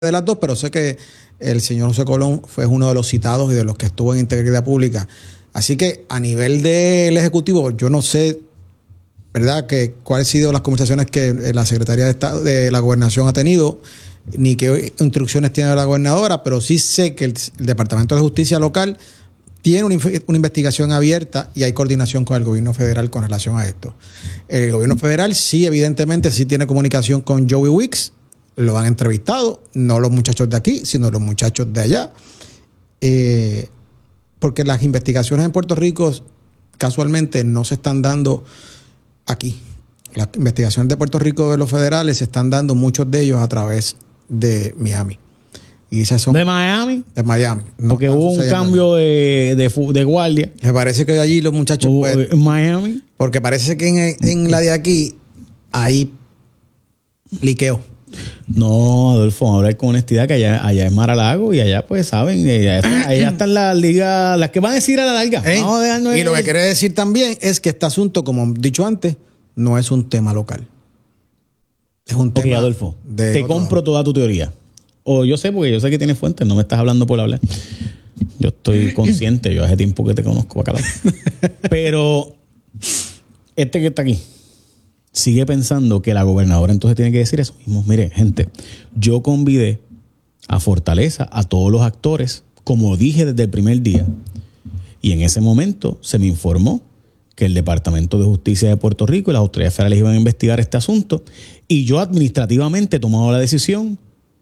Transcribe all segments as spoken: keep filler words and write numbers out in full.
de las dos, pero sé que el señor José Colón fue uno de los citados y de los que estuvo en Integridad Pública. Así que a nivel del Ejecutivo, yo no sé, ¿verdad?, que cuáles han sido las conversaciones que la Secretaría de Estado de la Gobernación ha tenido, ni qué instrucciones tiene la gobernadora, pero sí sé que el, el Departamento de Justicia local tiene una, una investigación abierta y hay coordinación con el gobierno federal con relación a esto. El gobierno federal sí, evidentemente, sí tiene comunicación con Joey Wicks. Lo han entrevistado, no los muchachos de aquí, sino los muchachos de allá. Eh, porque las investigaciones en Puerto Rico casualmente no se están dando aquí. Las investigaciones de Puerto Rico de los federales se están dando muchos de ellos a través de Miami. Y esas son ¿De Miami? De Miami. No, porque hubo un cambio de, de, de guardia. Me parece que allí los muchachos... Pues, ¿en Miami? Porque parece que en, en la de aquí hay liqueo. No, Adolfo, vamos a hablar con honestidad que allá, allá es Mar-a-Lago y allá pues saben, allá, está, allá están las ligas, las que van a decir a la larga. ¿Eh? Vamos a y lo que quiere decir también es que este asunto, como he dicho antes, no es un tema local. Es un tema... Ok, Adolfo, de te compro lado. Toda tu teoría. O yo sé, porque yo sé que tienes fuentes, no me estás hablando por hablar. Yo estoy consciente, yo hace tiempo que te conozco, bacalao. Pero este que está aquí sigue pensando que la gobernadora entonces tiene que decir eso mismo. Mire, gente, yo convidé a Fortaleza a todos los actores, como dije desde el primer día, y en ese momento se me informó que el Departamento de Justicia de Puerto Rico y las autoridades federales iban a investigar este asunto, y yo administrativamente he tomado la decisión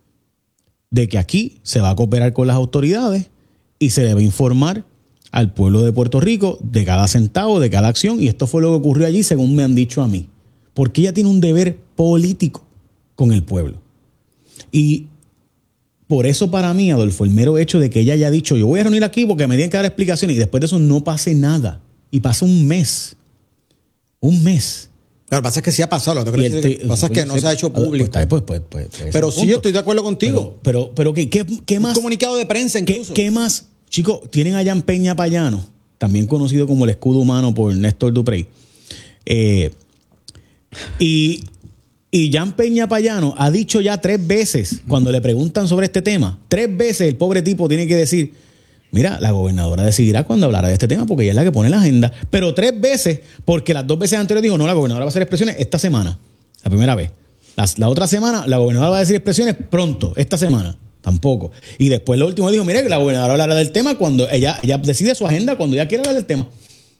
de que aquí se va a cooperar con las autoridades y se debe informar al pueblo de Puerto Rico de cada centavo, de cada acción, y esto fue lo que ocurrió allí según me han dicho a mí. Porque ella tiene un deber político con el pueblo. Y por eso para mí, Adolfo, el mero hecho de que ella haya dicho, yo voy a reunir aquí porque me tienen que dar explicaciones, y después de eso no pase nada. Y pasa un mes. Un mes. Lo que pasa es que sí ha pasado. Lo que este, pasa es que no se ha hecho público. Pues, pues, pues, pues, pues, pero sí, yo estoy de acuerdo contigo. Pero, pero, pero ¿qué, qué, qué más? Un comunicado de prensa incluso. ¿Qué, qué más? Chicos, tienen a Jan Peña Payano, también conocido como el escudo humano por Néstor Duprey. Eh... Y, y Jan Peña Payano ha dicho ya tres veces, cuando le preguntan sobre este tema, tres veces el pobre tipo tiene que decir, mira, la gobernadora decidirá cuando hablará de este tema porque ella es la que pone la agenda. Pero tres veces, porque las dos veces anteriores dijo, no, la gobernadora va a hacer expresiones esta semana, la primera vez. La, la otra semana, la gobernadora va a decir expresiones pronto, esta semana, tampoco. Y después lo último dijo, mira, que la gobernadora hablará del tema cuando ella, ella decide su agenda, cuando ella quiera hablar del tema. O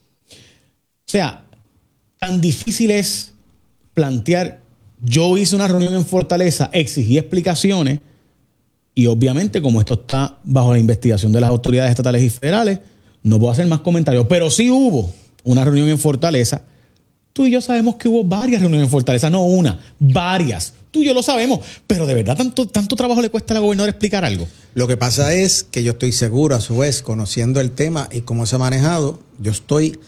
sea, tan difícil es plantear, yo hice una reunión en Fortaleza, exigí explicaciones y obviamente como esto está bajo la investigación de las autoridades estatales y federales, no puedo hacer más comentarios, pero sí hubo una reunión en Fortaleza. Tú y yo sabemos que hubo varias reuniones en Fortaleza, no una, varias. Tú y yo lo sabemos, pero de verdad tanto, tanto trabajo le cuesta a la gobernadora explicar algo. Lo que pasa es que yo estoy seguro, a su vez, conociendo el tema y cómo se ha manejado, yo estoy...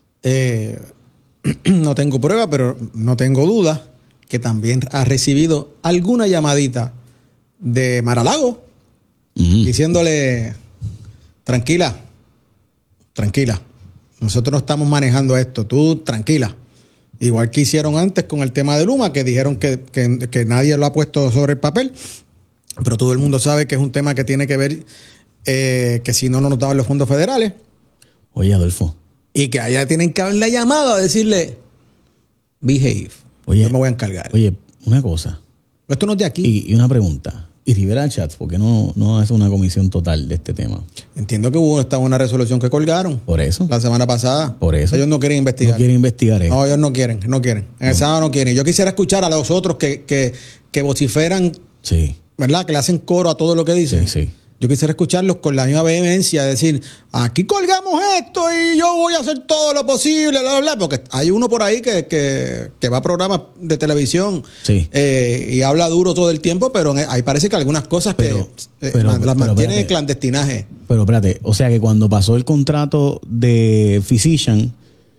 Eh, no tengo prueba, pero no tengo duda que también ha recibido alguna llamadita de Mar-a-Lago mm. diciéndole, tranquila, tranquila, nosotros no estamos manejando esto, tú tranquila. Igual que hicieron antes con el tema de Luma, que dijeron que, que, que nadie lo ha puesto sobre el papel, pero todo el mundo sabe que es un tema que tiene que ver, eh, que si no, no nos daban los fondos federales. Oye, Adolfo. Y que allá tienen que haberle llamado a decirle, behave. Oye, yo me voy a encargar. Oye, una cosa. Esto no es de aquí. Y, y una pregunta. ¿Y Rivera Chats por qué no, no hace una comisión total de este tema? Entiendo que hubo esta una resolución que colgaron. Por eso. La semana pasada. Por eso. Ellos no quieren investigar. No quieren investigar eso. No, ellos no quieren, no quieren. En no. el sábado no quieren. Yo quisiera escuchar a los otros que, que, que vociferan, sí. ¿verdad? Que le hacen coro a todo lo que dicen. Sí, sí. Yo quisiera escucharlos con la misma vehemencia, decir, aquí colgamos esto y yo voy a hacer todo lo posible, bla, bla, bla, porque hay uno por ahí que, que, que va a programas de televisión sí. eh, y habla duro todo el tiempo, pero ahí parece que algunas cosas pero, que eh, pero, las pero, mantienen en clandestinaje. Pero espérate, o sea que cuando pasó el contrato de Physician,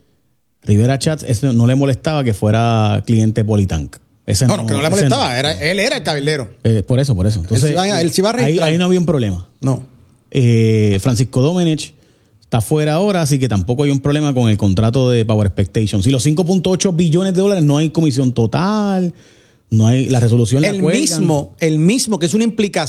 Rivera Chats eso no le molestaba que fuera cliente Politank. Ese no, no, no, que no le molestaba, no. Era, él era el cabildero. Eh, por eso, por eso. Entonces, él, iba, él sí va a ahí, ahí no había un problema. No. Eh, Francisco Domenech está fuera ahora, así que tampoco hay un problema con el contrato de Power Expectations. Si los cinco punto ocho billones de dólares no hay comisión total, No hay la resolución. La el cuelgan. mismo, el mismo que es una implicación